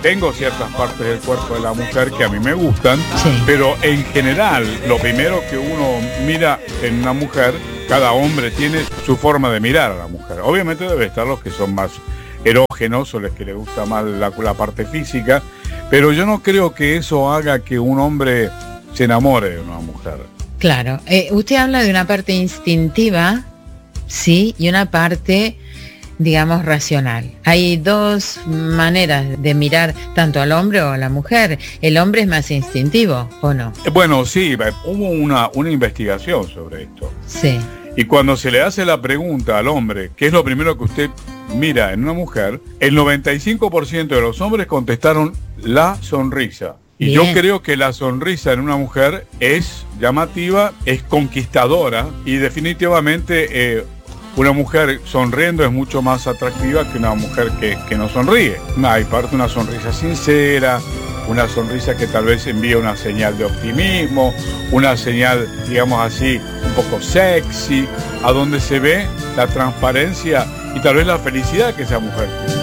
tengo ciertas partes del cuerpo de la mujer que a mí me gustan, Sí. pero en general, lo primero que uno mira en una mujer, cada hombre tiene su forma de mirar a la mujer. Obviamente debe estar los que son más erógenos o los que les gusta más la parte física, pero yo no creo que eso haga que un hombre se enamore de una mujer. Claro. Usted habla de una parte instintiva, sí, y una parte, digamos, racional. Hay dos maneras de mirar tanto al hombre o a la mujer. El hombre es más instintivo, ¿o no? Bueno, sí, hubo una investigación sobre esto. Sí. Y cuando se le hace la pregunta al hombre, ¿qué es lo primero que usted mira en una mujer? El 95% de los hombres contestaron la sonrisa. Y Bien. yo creo que la sonrisa en una mujer es llamativa, es conquistadora y definitivamente una mujer sonriendo es mucho más atractiva que una mujer que no sonríe. Hay parte una sonrisa sincera, una sonrisa que tal vez envía una señal de optimismo, una señal, digamos así, un poco sexy, a donde se ve la transparencia y tal vez la felicidad que esa mujer tiene.